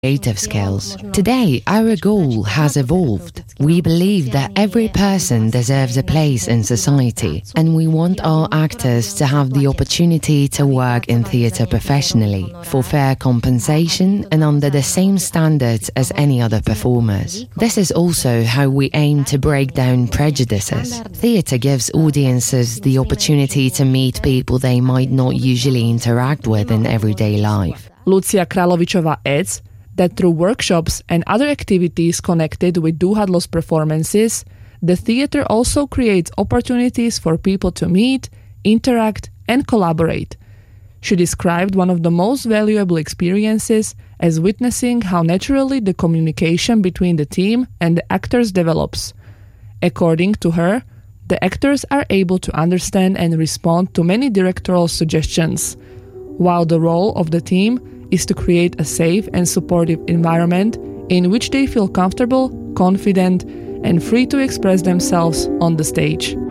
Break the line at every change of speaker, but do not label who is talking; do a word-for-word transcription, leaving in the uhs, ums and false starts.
creative skills. Today, our goal has evolved. We believe that every person deserves a place in society, and we want our actors to have the opportunity to work in theatre professionally, for fair compensation and under the same standards as any other performers. This is also how we aim to break down prejudices. Theatre gives audiences the opportunity to meet people they might not usually interact with in everyday life.
Lucia Kralovičová adds that through workshops and other activities connected with Duhadlo's performances, the theatre also creates opportunities for people to meet, interact, and collaborate. She described one of the most valuable experiences as witnessing how naturally the communication between the team and the actors develops. According to her, the actors are able to understand and respond to many directorial suggestions, while the role of the team is to create a safe and supportive environment in which they feel comfortable, confident, and free to express themselves on the stage.